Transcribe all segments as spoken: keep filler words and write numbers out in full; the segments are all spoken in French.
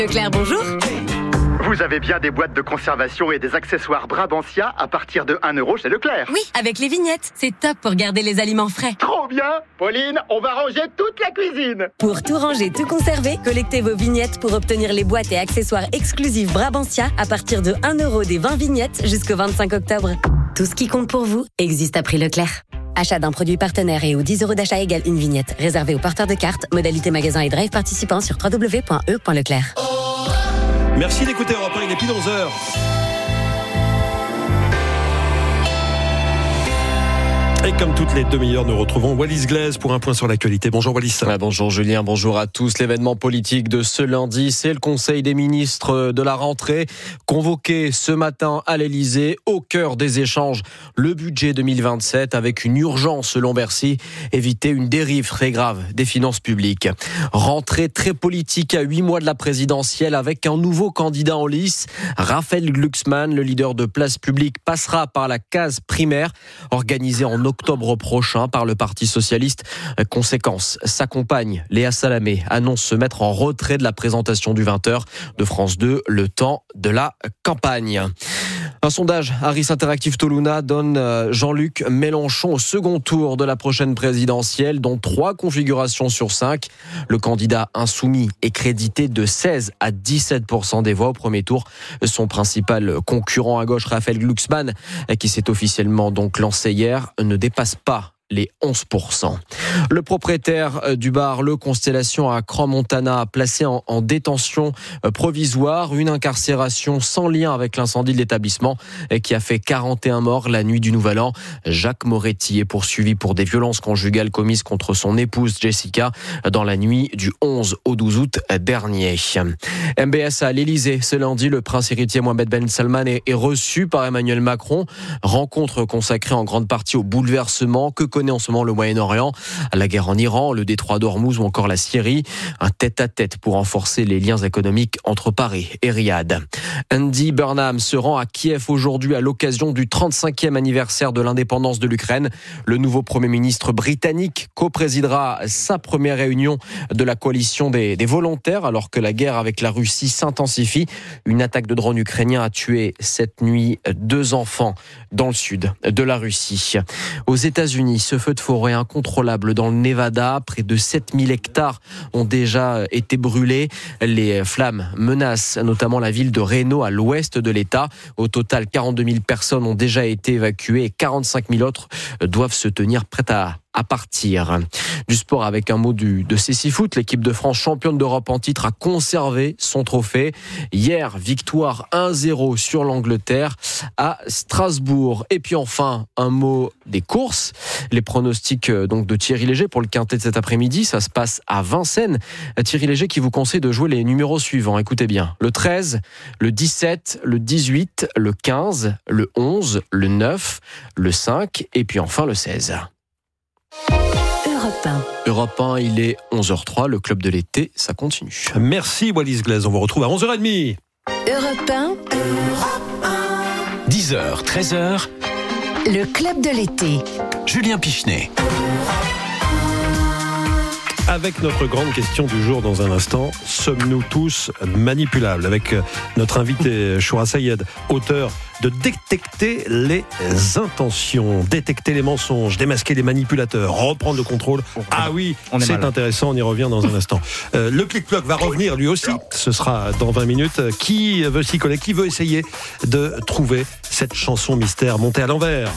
Leclerc, bonjour. Vous avez bien des boîtes de conservation et des accessoires Brabantia à partir de un euro chez Leclerc. Oui, avec les vignettes. C'est top pour garder les aliments frais. Trop bien. Pauline, on va ranger toute la cuisine. Pour tout ranger, tout conserver, collectez vos vignettes pour obtenir les boîtes et accessoires exclusifs Brabantia à partir de un euro des vingt vignettes jusqu'au vingt-cinq octobre. Tout ce qui compte pour vous existe à prix Leclerc. Achat d'un produit partenaire et ou dix euros d'achat égale une vignette. Réservé aux porteurs de cartes. Modalité magasin et drive participants sur w w w point e point leclerc. Merci d'écouter Europe un, il est pile onze heures. Et comme toutes les demi-heures, nous retrouvons Wallis Glaise pour un point sur l'actualité. Bonjour Wallis. Ah, bonjour Julien, bonjour à tous. L'événement politique de ce lundi, c'est le Conseil des ministres de la rentrée, convoqué ce matin à l'Elysée, au cœur des échanges. Le budget deux mille vingt-sept avec une urgence selon Bercy, éviter une dérive très grave des finances publiques. Rentrée très politique à huit mois de la présidentielle avec un nouveau candidat en lice. Raphaël Glucksmann, le leader de Place Publique, passera par la case primaire organisée en octobre prochain par le Parti Socialiste. Conséquence, sa compagne, Léa Salamé, annonce se mettre en retrait de la présentation du vingt heures de France deux, le temps de la campagne. Un sondage Harris Interactive Toluna donne Jean-Luc Mélenchon au second tour de la prochaine présidentielle, dont trois configurations sur cinq. Le candidat insoumis est crédité de seize à dix-sept pour cent des voix au premier tour. Son principal concurrent à gauche, Raphaël Glucksmann, qui s'est officiellement donc lancé hier, ne dépasse pas les onze pour cent. Le propriétaire du bar Le Constellation à Crans-Montana, placé en, en détention provisoire, une incarcération sans lien avec l'incendie de l'établissement qui a fait quarante et un morts la nuit du Nouvel An. Jacques Moretti est poursuivi pour des violences conjugales commises contre son épouse Jessica dans la nuit du onze au douze août dernier. M B S à l'Elysée, ce lundi, le prince héritier Mohamed Ben Salman est, est reçu par Emmanuel Macron. Rencontre consacrée en grande partie au bouleversement que connaît en ce moment le Moyen-Orient, la guerre en Iran, le détroit d'Ormuz ou encore la Syrie. Un tête-à-tête pour renforcer les liens économiques entre Paris et Riyad. Andy Burnham se rend à Kiev aujourd'hui à l'occasion du trente-cinquième anniversaire de l'indépendance de l'Ukraine. Le nouveau Premier ministre britannique co-présidera sa première réunion de la coalition des, des volontaires alors que la guerre avec la Russie s'intensifie. Une attaque de drone ukrainien a tué cette nuit deux enfants dans le sud de la Russie. Aux États-Unis, ce feu de forêt incontrôlable dans le Nevada, près de sept mille hectares ont déjà été brûlés. Les flammes menacent notamment la ville de Reno à l'ouest de l'État. Au total, quarante-deux mille personnes ont déjà été évacuées et quarante-cinq mille autres doivent se tenir prêtes à à partir. Du sport avec un mot du, de Cécifoot, l'équipe de France championne d'Europe en titre a conservé son trophée. Hier, victoire un zéro sur l'Angleterre à Strasbourg. Et puis enfin, un mot des courses. Les pronostics donc de Thierry Léger pour le quintet de cet après-midi, ça se passe à Vincennes. Thierry Léger qui vous conseille de jouer les numéros suivants. Écoutez bien, le treize, le dix-sept, le dix-huit, le quinze, le onze, le neuf, le cinq et puis enfin le seize. Europe un. Europe un, il est onze heures trois, le club de l'été, ça continue. Merci Wallis Glaise, on vous retrouve à onze heures trente. Europe un. dix heures, treize heures. Le club de l'été. Julien Pichenet. Avec notre grande question du jour dans un instant, sommes-nous tous manipulables? Avec notre invité Choura Sayed, auteur de Détecter les intentions, détecter les mensonges, démasquer les manipulateurs, reprendre le contrôle. Ah oui, c'est mal. Intéressant, on y revient dans un instant. Euh, le clic-cloc va revenir lui aussi, ce sera dans vingt minutes. Qui veut s'y coller? Qui veut essayer de trouver cette chanson mystère montée à l'envers?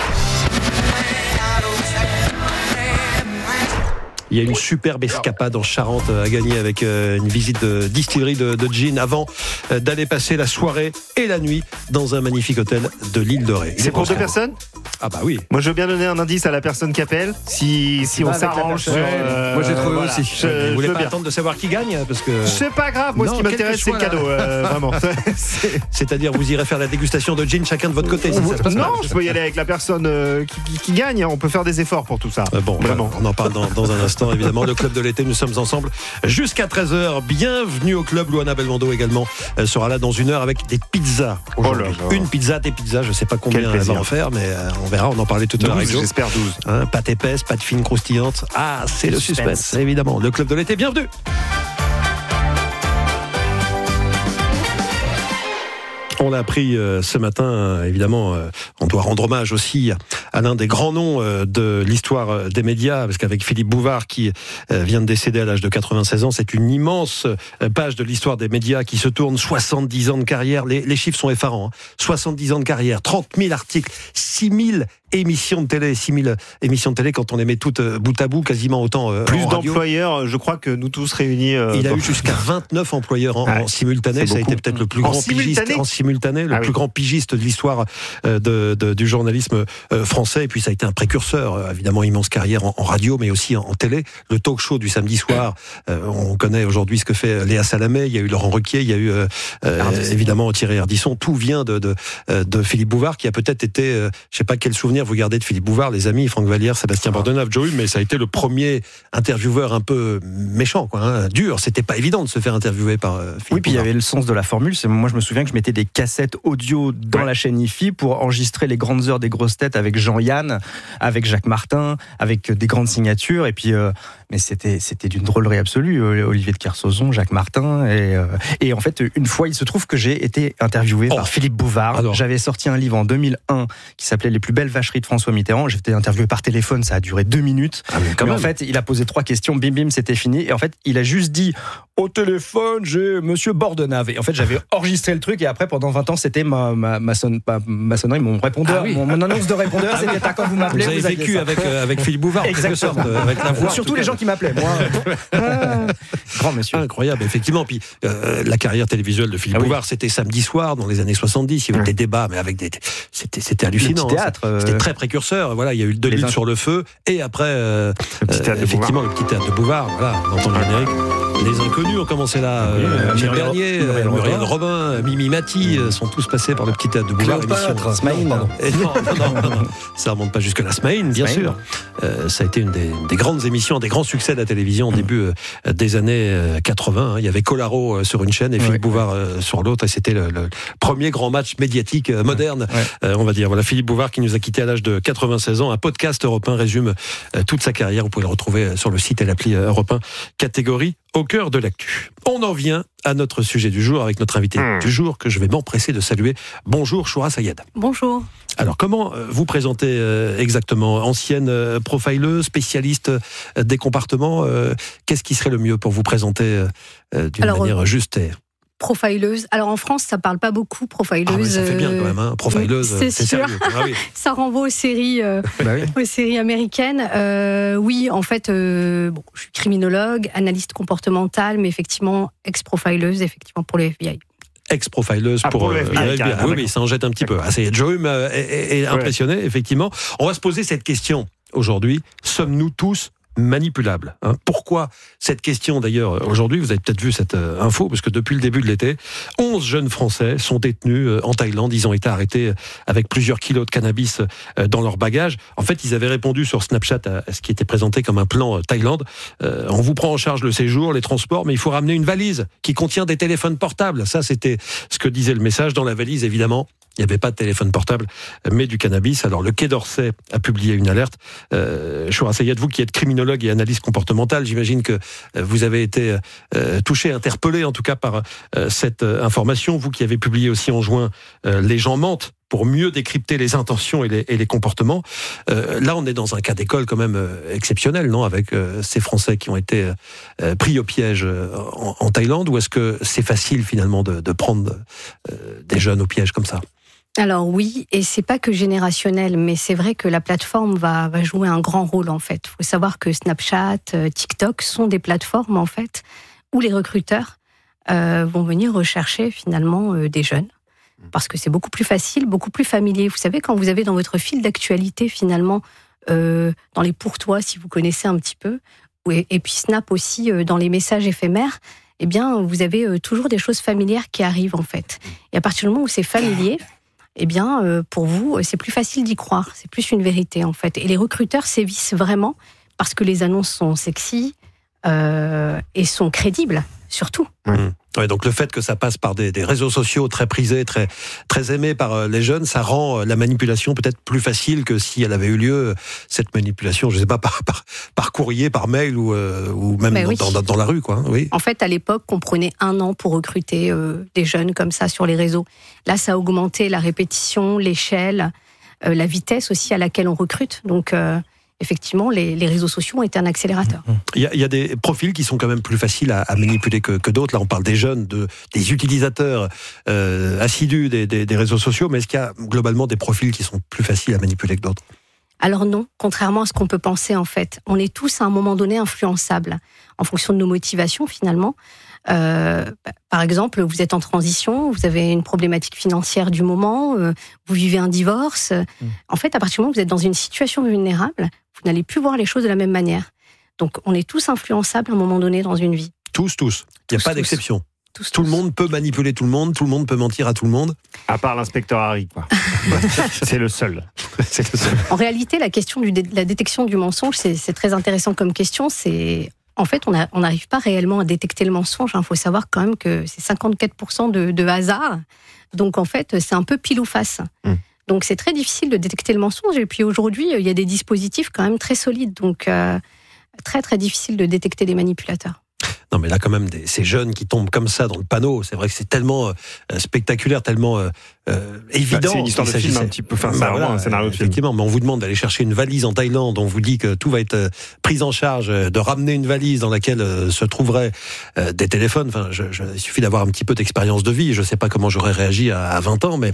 Il y a une superbe escapade en Charente à gagner avec une visite de distillerie de, de gin avant d'aller passer la soirée et la nuit dans un magnifique hôtel de l'île de Ré. C'est pour deux personnes? Ah bah oui. Moi je veux bien donner un indice à la personne qui appelle. Si, si on s'arrange sur... Euh, Moi j'ai trouvé voilà. aussi. Je, Vous voulez je pas bien. attendre de savoir qui gagne parce que... C'est pas grave, moi non, ce qui m'intéresse c'est le cadeau, euh, vraiment. C'est... C'est-à-dire vous irez faire la dégustation de gin chacun de votre côté. Vous, ça non, je peux y aller avec la personne euh, qui, qui, qui gagne, on peut faire des efforts pour tout ça. Euh, bon, vraiment. On en parle dans, dans un instant évidemment. Le club de l'été, nous sommes ensemble jusqu'à treize heures. Bienvenue au club. Luana Belmondo également euh, sera là dans une heure avec des pizzas. Oh là là. Une pizza, des pizzas, je sais pas combien elle va en faire, mais euh, on verra, on en parlait tout à l'heure. J'espère douze. Hein, pâte épaisse, pâte fine, croustillante. Ah, c'est le, le suspense. suspense, évidemment. Le club de l'été, bienvenue. On l'a appris euh, ce matin, euh, évidemment, euh, on doit rendre hommage aussi à l'un des grands noms euh, de l'histoire des médias, parce qu'avec Philippe Bouvard, qui euh, vient de décéder à l'âge de quatre-vingt-seize ans, c'est une immense euh, page de l'histoire des médias qui se tourne, soixante-dix ans de carrière, les, les chiffres sont effarants, hein. soixante-dix ans de carrière, trente mille articles, six mille émissions de télé, six mille émissions de télé quand on les met toutes euh, bout à bout, quasiment autant euh, Plus en radio. d'employeurs, je crois que nous tous réunis. Euh, Il a dans... eu jusqu'à vingt-neuf employeurs en, ouais, en simultané. Ça a été peut-être le plus en grand simultané pigiste en simultané, le ah plus oui. grand pigiste de l'histoire euh, de, de, du journalisme euh, français. Et puis ça a été un précurseur, euh, évidemment immense carrière en, en radio, mais aussi en, en télé. Le talk show du samedi soir. Euh, on connaît aujourd'hui ce que fait Léa Salamé. Il y a eu Laurent Ruquier, il y a eu euh, euh, évidemment Thierry Ardisson. Tout vient de, de, de Philippe Bouvard, qui a peut-être été, euh, je sais pas quel souvenir vous gardez de Philippe Bouvard, les amis, Franck Vallière, Sébastien Bordenave, Joe Hume, mais ça a été le premier intervieweur un peu méchant, quoi, hein, dur. C'était pas évident de se faire interviewer par euh, Philippe Oui, puis il y Bouvard. avait le sens de la formule. C'est, moi, je me souviens que je mettais des cassettes audio dans ouais. la chaîne I F I pour enregistrer les grandes heures des grosses têtes avec Jean-Yann, avec Jacques Martin, avec des grandes signatures. Et puis, euh, mais c'était, c'était d'une drôlerie absolue. Olivier de Kersauzon, Jacques Martin. Et, euh, et en fait, une fois, il se trouve que j'ai été interviewé Oh. par Philippe Bouvard. Alors. J'avais sorti un livre en deux mille un qui s'appelait Les plus belles vacheries de François Mitterrand. J'ai été interviewé par téléphone, ça a duré deux minutes. Ah, mais quand mais même. en fait, il a posé trois questions, bim bim, c'était fini. Et en fait, il a juste dit au téléphone, j'ai Monsieur Bordenave. Et en fait, j'avais enregistré le truc et après, pendant vingt ans, c'était ma, ma, ma, son, ma, ma sonnerie, mon répondeur, Ah oui. mon, mon annonce de répondeur, c'était à quand vous m'appelez. Vous avez aviez vécu ça. avec, euh, avec Philippe Bouvard, en quelque Exactement. sorte, euh, avec la voix. Surtout en tout les cas. gens qui m'appelaient, moi. Grand monsieur. Incroyable, effectivement. Puis euh, la carrière télévisuelle de Philippe Ah oui. Bouvard, c'était samedi soir dans les années soixante-dix. Il y a eu Ouais. des débats, mais avec des, c'était, c'était hallucinant. Le petit théâtre, hein. euh, C'était très précurseur. Voilà, il y a eu deux les luttes inf- sur le feu, et après, euh, Le petit théâtre de effectivement, le petit théâtre de Bouvard. Voilà, on entend le générique. Les inconnus ont commencé là. Oui, Euh, euh, Michel Muriel- Bernier, Muriel euh, Muriel Robin. Robin, Mimi Mati euh, sont tous passés par le petit théâtre de Bouvard. Cléopâtre, émission- Smaïn. Non, pardon. Et non, non, non, non, ça remonte pas jusque la Smaïn, bien Smaïn. sûr. Euh, ça a été une des, des grandes émissions, un des grands succès de la télévision au début euh, des années euh, quatre-vingts. hein. Il y avait Colaro euh, sur une chaîne et Ouais. Philippe Bouvard euh, sur l'autre. Et c'était le, le premier grand match médiatique euh, moderne, Ouais. euh, on va dire. Voilà, Philippe Bouvard qui nous a quittés à l'âge de quatre-vingt-seize ans. Un podcast Europe un résume euh, toute sa carrière. Vous pouvez le retrouver euh, sur le site et l'appli euh, Europe un, catégorie au cœur de l'actu. On en vient à notre sujet du jour avec notre invité Mmh. du jour que je vais m'empresser de saluer. Bonjour Choura Sayed. Bonjour. Alors comment euh, vous présentez euh, exactement? Ancienne euh, profileuse, spécialiste euh, des comportements, euh, qu'est-ce qui serait le mieux pour vous présenter euh, euh, d'une Alors, manière juste et... Profileuse. Alors en France, ça parle pas beaucoup, profileuse. Ah ouais, ça fait bien quand même, hein. Profileuse, c'est c'est sûr. sérieux. Ah oui. Ça renvoie aux séries, euh, Bah oui. aux séries américaines. Euh, oui, en fait, euh, bon, je suis criminologue, analyste comportementale, mais effectivement ex-profileuse, effectivement pour le F B I. Ex-profileuse Ah, pour, pour le euh, F B I, le F B I. carrément. Oui, oui, ça en jette un petit peu. Ah, c'est, Joe Hume euh, est, est impressionné, effectivement. On va se poser cette question aujourd'hui. Sommes-nous tous manipulables, hein? Pourquoi cette question d'ailleurs aujourd'hui? Vous avez peut-être vu cette euh, info, parce que depuis le début de l'été, onze jeunes Français sont détenus euh, en Thaïlande. Ils ont été arrêtés euh, avec plusieurs kilos de cannabis euh, dans leur bagage. En fait, ils avaient répondu sur Snapchat à, à ce qui était présenté comme un plan euh, Thaïlande. Euh, on vous prend en charge le séjour, les transports, mais il faut ramener une valise qui contient des téléphones portables. Ça, c'était ce que disait le message. Dans la valise, évidemment, il n'y avait pas de téléphone portable, mais du cannabis. Alors, le Quai d'Orsay a publié une alerte. Euh, Choura Sayed, vous qui êtes criminologue et analyste comportementale, j'imagine que vous avez été euh, touché, interpellé en tout cas par euh, cette euh, information. Vous qui avez publié aussi en juin euh, Les gens mentent pour mieux décrypter les intentions et les, et les comportements. Euh, là, on est dans un cas d'école quand même euh, exceptionnel, non? Avec euh, ces Français qui ont été euh, pris au piège euh, en, en Thaïlande, ou est-ce que c'est facile finalement de, de prendre euh, des jeunes au piège comme ça? Alors oui, et c'est pas que générationnel, mais c'est vrai que la plateforme va, va jouer un grand rôle en fait. Il faut savoir que Snapchat, euh, TikTok sont des plateformes en fait où les recruteurs euh, vont venir rechercher finalement euh, des jeunes. Parce que c'est beaucoup plus facile, beaucoup plus familier. Vous savez, quand vous avez dans votre fil d'actualité finalement, euh, dans les pour-toi, si vous connaissez un petit peu, et, et puis Snap aussi euh, dans les messages éphémères, eh bien vous avez euh, toujours des choses familières qui arrivent en fait. Et à partir du moment où c'est familier, eh bien, euh, pour vous, c'est plus facile d'y croire. C'est plus une vérité, en fait. Et les recruteurs sévissent vraiment parce que les annonces sont sexy euh, et sont crédibles surtout. Mmh. Ouais, donc le fait que ça passe par des, des réseaux sociaux très prisés, très, très aimés par euh, les jeunes, ça rend euh, la manipulation peut-être plus facile que si elle avait eu lieu, euh, cette manipulation, je ne sais pas, par, par, par courrier, par mail ou, euh, ou même dans, oui. dans, dans la rue, quoi. Hein, oui. En fait, à l'époque, on prenait un an pour recruter euh, des jeunes comme ça sur les réseaux. Là, ça a augmenté la répétition, l'échelle, euh, la vitesse aussi à laquelle on recrute. Donc, euh, effectivement, les, les réseaux sociaux ont été un accélérateur. Il y, a, il y a des profils qui sont quand même plus faciles à, à manipuler que, que d'autres. Là, on parle des jeunes, de, des utilisateurs euh, assidus des, des, des réseaux sociaux, mais est-ce qu'il y a globalement des profils qui sont plus faciles à manipuler que d'autres ? Alors non, contrairement à ce qu'on peut penser en fait. On est tous à un moment donné influençables en fonction de nos motivations finalement. Euh, par exemple, vous êtes en transition, vous avez une problématique financière du moment, euh, vous vivez un divorce. Mmh. En fait, à partir du moment où vous êtes dans une situation vulnérable, vous n'allez plus voir les choses de la même manière. Donc, on est tous influençables à un moment donné dans une vie. Tous, tous. Il n'y a pas tous. d'exception. Tous, tout tous. le monde peut manipuler tout le monde, tout le monde peut mentir à tout le monde. À part l'inspecteur Harry, quoi. C'est le seul. C'est le seul. En réalité, la question de dé- la détection du mensonge, c'est, c'est très intéressant comme question. C'est En fait, on n'arrive pas réellement à détecter le mensonge. Il faut savoir quand même que c'est cinquante-quatre pour cent de, de hasard. Donc, en fait, c'est un peu pile ou face. Mmh. Donc, c'est très difficile de détecter le mensonge. Et puis, aujourd'hui, il y a des dispositifs quand même très solides. Donc, euh, très, très difficile de détecter les manipulateurs. Non, mais là, quand même, des, ces jeunes qui tombent comme ça dans le panneau, c'est vrai que c'est tellement euh, spectaculaire, tellement euh, euh, évident. Bah, c'est une histoire de film un petit peu. Enfin, c'est bah, vraiment voilà, un scénario de film. Effectivement, mais on vous demande d'aller chercher une valise en Thaïlande, on vous dit que tout va être euh, pris en charge, euh, de ramener une valise dans laquelle euh, se trouveraient euh, des téléphones. Enfin, je, je, il suffit d'avoir un petit peu d'expérience de vie. Je ne sais pas comment j'aurais réagi à, à vingt ans, mais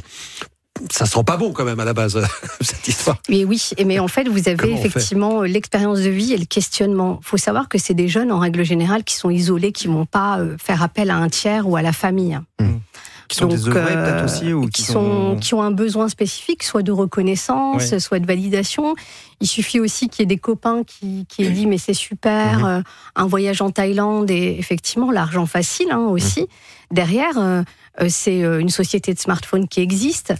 ça sent pas bon quand même à la base, cette histoire. Mais oui, mais en fait, vous avez Comment effectivement l'expérience de vie et le questionnement. Il faut savoir que c'est des jeunes, en règle générale, qui sont isolés, qui ne vont pas faire appel à un tiers ou à la famille. Mmh. Qui sont Donc, désœuvrés euh, peut-être aussi ou qui, qui sont... sont... qui ont un besoin spécifique, soit de reconnaissance, ouais. soit de validation. Il suffit aussi qu'il y ait des copains qui, qui aient dit mais c'est super, mmh. euh, un voyage en Thaïlande et effectivement l'argent facile hein, aussi. Mmh. Derrière, euh, c'est une société de smartphones qui existe.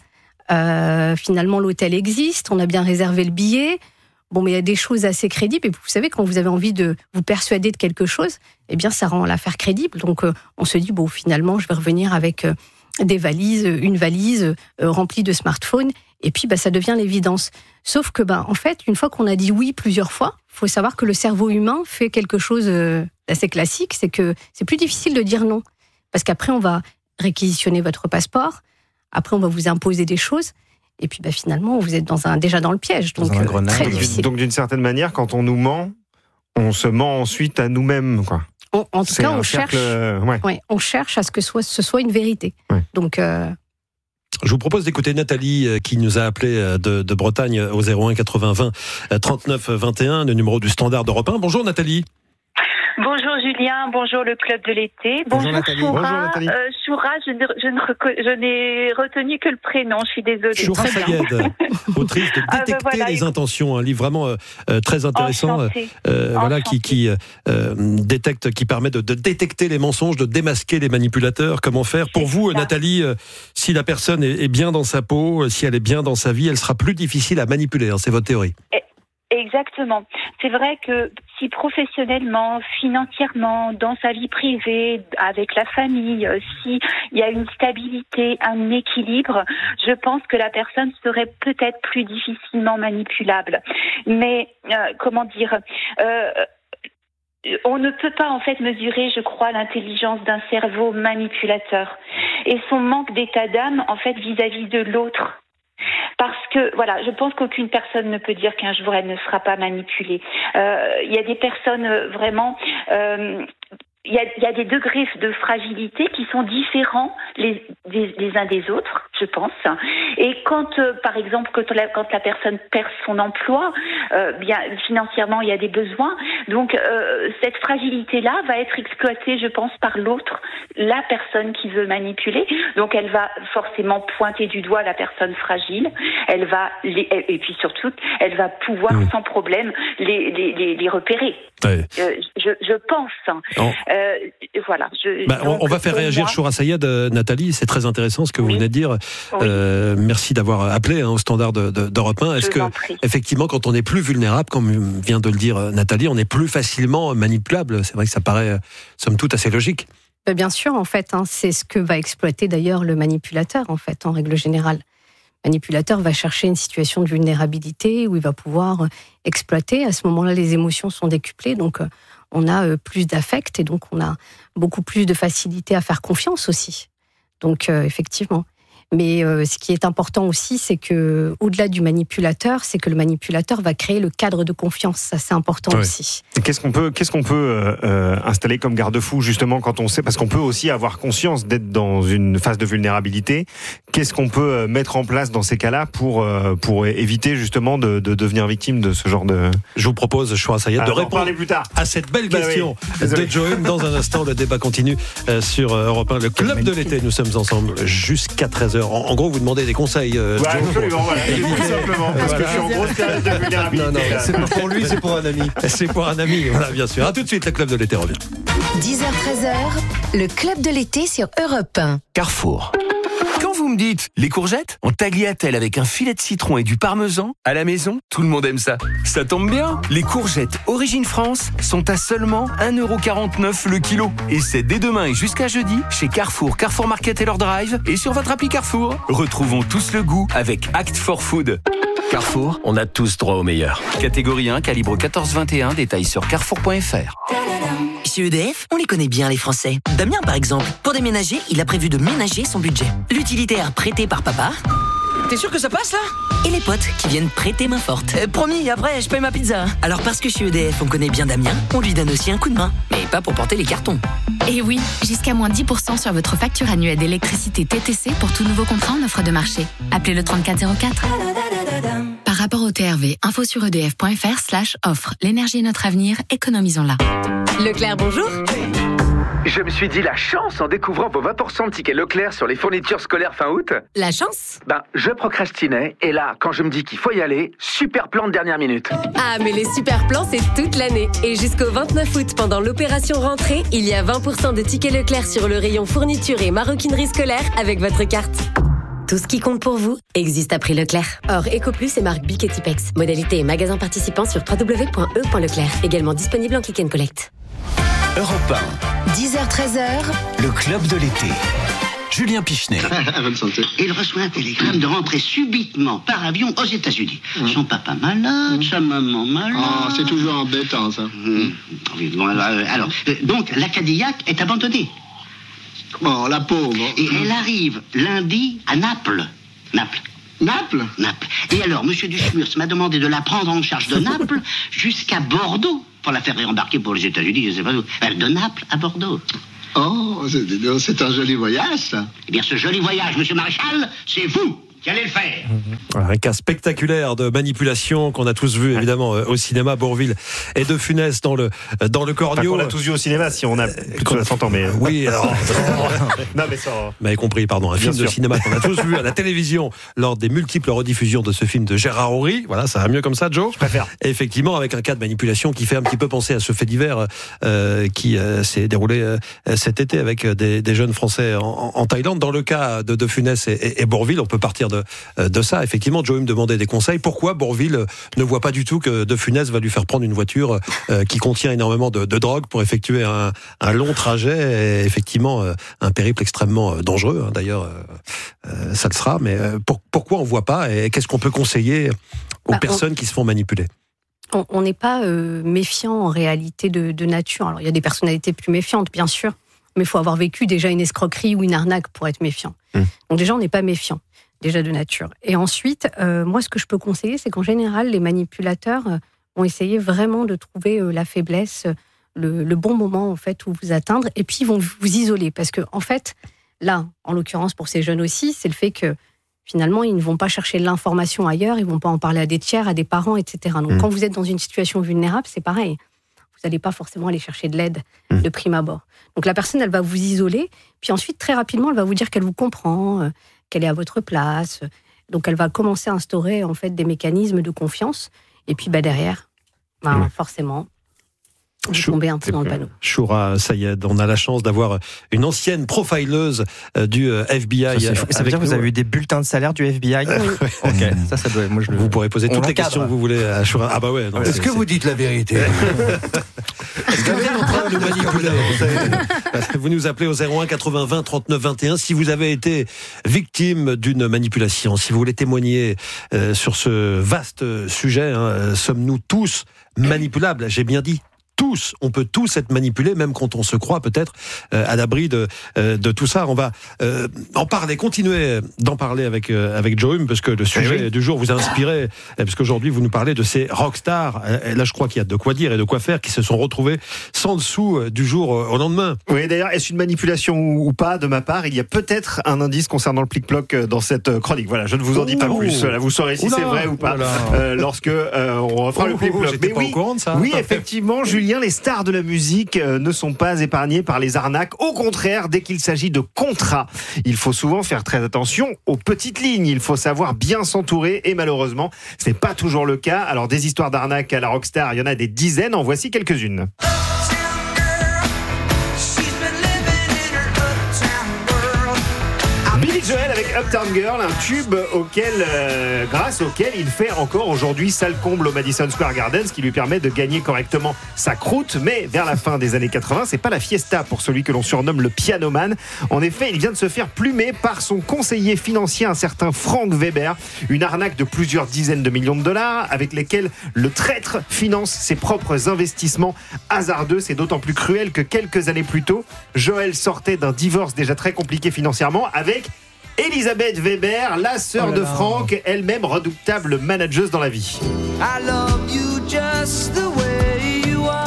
Euh, finalement, l'hôtel existe, on a bien réservé le billet. Bon, mais il y a des choses assez crédibles. Et vous savez, quand vous avez envie de vous persuader de quelque chose, eh bien, ça rend l'affaire crédible. Donc, euh, on se dit, bon, finalement, je vais revenir avec euh, des valises, une valise euh, remplie de smartphones. Et puis, bah, ça devient l'évidence. Sauf que, bah, en fait, une fois qu'on a dit oui plusieurs fois, il faut savoir que le cerveau humain fait quelque chose euh, d'assez classique. C'est que c'est plus difficile de dire non. Parce qu'après, on va réquisitionner votre passeport. Après, on va vous imposer des choses. Et puis, bah, finalement, vous êtes dans un, déjà dans le piège. Donc, dans un euh, très donc, difficile. Donc, d'une certaine manière, quand on nous ment, on se ment ensuite à nous-mêmes, quoi. On, en tout C'est cas, un on cercle, cherche, ouais. Ouais, on cherche à ce que soit, ce soit une vérité. Ouais. Donc, euh... je vous propose d'écouter Nathalie qui nous a appelé de, de Bretagne au zéro un quatre-vingts vingt trente-neuf vingt et un, le numéro du standard d'Europe un. Bonjour Nathalie. Bonjour Julien, bonjour le club de l'été. Bonjour, bonjour Nathalie. Choura. Bonjour Nathalie. Euh, Choura, je, ne, je, ne reco- je n'ai retenu que le prénom, je suis désolée. Choura Sayed, autrice de Détecter ah ben voilà, les intentions, un livre vraiment euh, très intéressant, Enchantée. euh, voilà, qui, Enchantée. qui euh, détecte, qui permet de, de détecter les mensonges, de démasquer les manipulateurs. Comment faire pour C'est vous, ça. Nathalie, euh, si la personne est, est bien dans sa peau, si elle est bien dans sa vie, elle sera plus difficile à manipuler. Hein, c'est votre théorie. Et- Exactement. C'est vrai que si professionnellement, financièrement, dans sa vie privée, avec la famille, euh, si il y a une stabilité, un équilibre, je pense que la personne serait peut-être plus difficilement manipulable. Mais euh, comment dire euh, on ne peut pas en fait mesurer, je crois, l'intelligence d'un cerveau manipulateur et son manque d'état d'âme en fait vis-à-vis de l'autre. Parce que, voilà, je pense qu'aucune personne ne peut dire qu'un jour elle ne sera pas manipulée. Euh, il y a des personnes euh, vraiment... Euh, il y a, il y a des degrés de fragilité qui sont différents les, des, des uns des autres, je pense. Et quand, euh, par exemple, quand la, quand la personne perd son emploi, euh, bien financièrement, il y a des besoins. Donc, euh, cette fragilité-là va être exploitée, je pense, par l'autre, la personne qui veut manipuler. Donc, elle va forcément pointer du doigt la personne fragile. Elle va, les, et puis surtout, elle va pouvoir mmh. sans problème les, les, les, les repérer. Ouais. Euh, je, je pense. Oh. Euh, voilà. Je, bah, donc, on va faire réagir moi, Choura Sayed, euh, Nathalie. C'est très intéressant ce que vous oui. venez de dire. Oui. Euh, merci d'avoir appelé hein, au standard de, de, d'Europe un. Est-ce que, effectivement, quand on est plus vulnérable, comme vient de le dire Nathalie, on est plus facilement manipulable? C'est vrai que ça paraît, somme toute, assez logique. Ben bien sûr, en fait, hein, c'est ce que va exploiter d'ailleurs le manipulateur, en fait, en règle générale. Le manipulateur va chercher une situation de vulnérabilité où il va pouvoir exploiter. À ce moment-là, les émotions sont décuplées, donc on a plus d'affect et donc on a beaucoup plus de facilité à faire confiance aussi. Donc euh, effectivement. Mais euh, ce qui est important aussi, c'est que, au-delà du manipulateur, c'est que le manipulateur va créer le cadre de confiance. Ça, c'est important oui. aussi. Et qu'est-ce qu'on peut, qu'est-ce qu'on peut euh, installer comme garde-fou justement quand on sait, parce qu'on peut aussi avoir conscience d'être dans une phase de vulnérabilité. Qu'est-ce qu'on peut mettre en place dans ces cas-là pour euh, pour éviter justement de, de devenir victime de ce genre de. Je vous propose, Choura Sayed, de répondre plus tard. à cette belle bah question oui. de Joël. Dans un instant, le débat continue euh, sur Europe un. Le club de l'été. Nous sommes ensemble jusqu'à treize heures. En, en gros, vous demandez des conseils. Euh, ouais, absolument, voilà. Tout simplement, parce voilà. que je suis en grosse période de vulnérabilité. Non, non, c'est pas pour lui, c'est pour un ami. C'est pour un ami, voilà, bien sûr. A tout de suite, le club de l'été revient. dix heures treize heures, le club de l'été sur Europe un. Carrefour. Quand vous me dites les courgettes en tagliatelle avec un filet de citron et du parmesan, à la maison, tout le monde aime ça. Ça tombe bien, les courgettes Origine France sont à seulement un euro quarante-neuf le kilo. Et c'est dès demain et jusqu'à jeudi chez Carrefour, Carrefour Market et leur drive et sur votre appli Carrefour. Retrouvons tous le goût avec Act for Food. Carrefour, on a tous droit au meilleur. Catégorie un, calibre quatorze vingt et un, détails sur carrefour point f r. Chez E D F, on les connaît bien les Français. Damien par exemple, pour déménager, il a prévu de ménager son budget. L'utilitaire prêté par papa. T'es sûr que ça passe là ? Et les potes qui viennent prêter main forte. Euh, promis, après je paye ma pizza. Alors parce que chez E D F on connaît bien Damien, on lui donne aussi un coup de main. Mais pas pour porter les cartons. Et oui, jusqu'à moins dix pour cent sur votre facture annuelle d'électricité T T C pour tout nouveau contrat en offre de marché. Appelez le trente-quatre zéro quatre. Par rapport au T R V, info sur edf point f r slash offre. L'énergie est notre avenir, économisons-la. Leclerc, bonjour. Je me suis dit la chance en découvrant vos vingt pour cent de tickets Leclerc sur les fournitures scolaires fin août. La chance ? Ben, je procrastinais et là, quand je me dis qu'il faut y aller, super plan de dernière minute. Ah, mais les super plans, c'est toute l'année. Et jusqu'au vingt-neuf août, pendant l'opération rentrée, il y a vingt pour cent de tickets Leclerc sur le rayon fourniture et maroquinerie scolaire avec votre carte. Tout ce qui compte pour vous existe à prix Leclerc. Or, EcoPlus et marque Bic et Tipex. Modalité et magasin participant sur w w w point e point leclerc. Également disponible en click and collect. Europe un. dix heures treize heures, le club de l'été. Julien Pichenet. Il reçoit un télégramme de rentrer subitement par avion aux États-Unis. Mmh. Son papa malade, mmh. sa maman malade. Oh, c'est toujours embêtant, ça. Mmh. Oui, bon, alors, alors euh, donc, la Cadillac est abandonnée. Oh, la pauvre. Et elle arrive lundi à Naples. Naples. Naples Naples. Et alors, monsieur Duchmurs m'a demandé de la prendre en charge de Naples jusqu'à Bordeaux pour la faire réembarquer pour les États-Unis, je sais pas où. De Naples à Bordeaux. Oh, c'est, c'est un joli voyage, ça. Eh bien, ce joli voyage, monsieur Maréchal, c'est vous qui allez le faire. Un cas spectaculaire de manipulation qu'on a tous vu évidemment au cinéma, Bourvil et De Funès dans le dans le Cornio. Enfin, on a tous vu au cinéma si on a plus de soixante ans, mais oui, alors non mais ça. Vous m'avez compris, pardon, un Bien film sûr. de cinéma qu'on a tous vu à la télévision lors des multiples rediffusions de ce film de Gérard Horry. Voilà, ça va mieux comme ça, Joe. Je préfère. Et effectivement, avec un cas de manipulation qui fait un petit peu penser à ce fait divers euh, qui euh, s'est déroulé euh, cet été avec des, des jeunes Français en, en Thaïlande. Dans le cas de De Funès et, et, et Bourvil, on peut partir de de ça. Effectivement, Joey me demandait des conseils. Pourquoi Bourvil ne voit pas du tout que De Funès va lui faire prendre une voiture euh, qui contient énormément de, de drogue pour effectuer un, un long trajet et effectivement euh, un périple extrêmement dangereux. Hein, d'ailleurs, euh, ça le sera. Mais euh, pour, pourquoi on voit pas et qu'est-ce qu'on peut conseiller aux bah, personnes on... qui se font manipuler ? On n'est pas euh, méfiant en réalité de, de nature. Alors, il y a des personnalités plus méfiantes, bien sûr, mais il faut avoir vécu déjà une escroquerie ou une arnaque pour être méfiant. Mmh. Donc déjà, on n'est pas méfiant. Déjà de nature. Et ensuite, euh, moi, ce que je peux conseiller, c'est qu'en général, les manipulateurs euh, vont essayer vraiment de trouver euh, la faiblesse, le, le bon moment, en fait, où vous atteindre, et puis ils vont vous isoler. Parce que, en fait, là, en l'occurrence, pour ces jeunes aussi, c'est le fait que, finalement, ils ne vont pas chercher l'information ailleurs, ils ne vont pas en parler à des tiers, à des parents, et cetera. Donc, mmh. quand vous êtes dans une situation vulnérable, c'est pareil. Vous n'allez pas forcément aller chercher de l'aide mmh. de prime abord. Donc, la personne, elle va vous isoler, puis ensuite, très rapidement, elle va vous dire qu'elle vous comprend, euh, qu'elle est à votre place. Donc, elle va commencer à instaurer, en fait, des mécanismes de confiance. Et puis, bah, derrière, bah, mmh. forcément, Vous tombez un peu dans le panneau. Choura Sayed, on a la chance d'avoir une ancienne profileuse du F B I. Ça, ça veut dire que vous avez eu des bulletins de salaire du F B I? Oui. Ok, ça, ça doit. Moi, je le... Vous pourrez poser on toutes les l'encadre. questions que vous voulez à Choura. Ah bah ouais. non, Est-ce c'est- que c'est- vous dites la vérité? Est-ce que vous êtes en train de nous manipuler? Vous nous appelez au zéro un quatre-vingts vingt trente-neuf vingt et un si vous avez été victime d'une manipulation, si vous voulez témoigner euh, sur ce vaste sujet. Hein, euh, sommes-nous tous manipulables? J'ai bien dit. Tous, on peut tous être manipulés, même quand on se croit peut-être euh, à l'abri de, euh, de tout ça. On va euh, en parler, continuer d'en parler avec, euh, avec Joe Hume, parce que le sujet oui. du jour vous a inspiré, parce qu'aujourd'hui vous nous parlez de ces rockstars. Et là je crois qu'il y a de quoi dire et de quoi faire, qui se sont retrouvés sans le sou du jour au lendemain. Oui, d'ailleurs, est-ce une manipulation ou pas de ma part? Il y a peut-être un indice concernant le plic-ploc dans cette chronique. Voilà, je ne vous en dis pas Oh. plus. Là, vous saurez si Oula. c'est vrai ou pas Oula. euh, lorsque euh, on refera Oh, le oh, plic-ploc. j'étais Mais pas oui, au courant de ça. oui, effectivement, Julien, les stars de la musique euh, ne sont pas épargnés par les arnaques. Au contraire, dès qu'il s'agit de contrats, il faut souvent faire très attention aux petites lignes. Il faut savoir bien s'entourer et malheureusement, ce n'est pas toujours le cas. Alors, des histoires d'arnaques à la rockstar, il y en a des dizaines. En voici quelques-unes. Billy Joel avec Uptown Girl, un tube auquel, euh, grâce auquel il fait encore aujourd'hui salle comble au Madison Square Garden, ce qui lui permet de gagner correctement sa croûte. Mais vers la fin des années quatre-vingts, c'est pas la fiesta pour celui que l'on surnomme le pianoman. En effet, il vient de se faire plumer par son conseiller financier, un certain Frank Weber. Une arnaque de plusieurs dizaines de millions de dollars avec lesquels le traître finance ses propres investissements hasardeux. C'est d'autant plus cruel que quelques années plus tôt, Joel sortait d'un divorce déjà très compliqué financièrement avec Elisabeth Weber, la sœur Oh là de là. Frank, elle-même redoutable manageuse dans la vie. I love you just the way you are.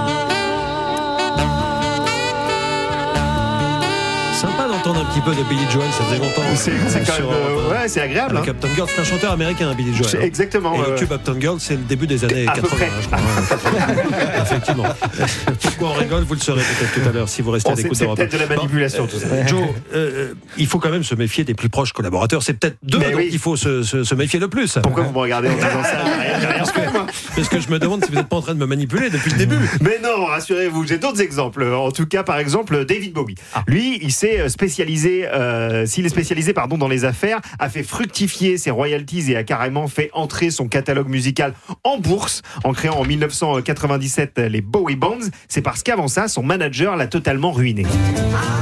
Sympa d'entendre un petit peu de Billy Joel, ça faisait longtemps. C'est, c'est quand Sur même, Europe euh, un. ouais, c'est agréable. Avec hein. Uptown Girl, c'est un chanteur américain, Billy Joel. C'est hein. exactement. Et euh, le tube Uptown Girl, c'est le début des années À peu quatre-vingts, près. hein, je crois. Ouais, quatre-vingts. Effectivement. Pourquoi on rigole, vous le saurez peut-être tout à l'heure si vous restez bon, à c'est, l'écoute c'est d'Europe. peut-être de la manipulation, Bon, tout ça. euh, Joe, euh, il faut quand même se méfier des plus proches collaborateurs. C'est peut-être d'eux Mais dont oui. il faut se, se, se méfier le plus. Pourquoi vous me regardez en disant ça? J'ai rien- j'ai rien fait, moi. Parce que je me demande si vous n'êtes pas en train de me manipuler depuis le début. Mais non, rassurez-vous, j'ai d'autres exemples. En tout cas, par exemple, David Bowie. Lui, il s'est spécialisé, euh, s'il est spécialisé pardon, dans les affaires, a fait fructifier ses royalties et a carrément fait entrer son catalogue musical en bourse en créant en dix-neuf cent quatre-vingt-dix-sept les Bowie Bonds. C'est parce qu'avant ça, son manager l'a totalement ruiné.